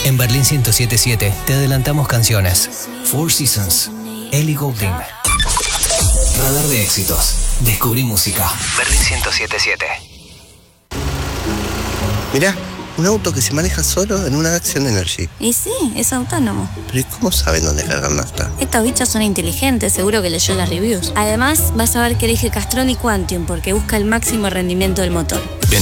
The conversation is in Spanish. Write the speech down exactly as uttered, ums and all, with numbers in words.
En Berlín ciento siete punto siete te adelantamos canciones. Four Seasons, Ellie Goulding. Radar de éxitos. Descubrí música. Berlín ciento siete punto siete. Mirá, un auto que se maneja solo en una Action Energy. Y sí, es autónomo. Pero ¿y cómo saben dónde cargar nafta? Estos bichos son inteligentes, seguro que leyó las reviews. Además, vas a ver que elige Castrol y Quantium porque busca el máximo rendimiento del motor.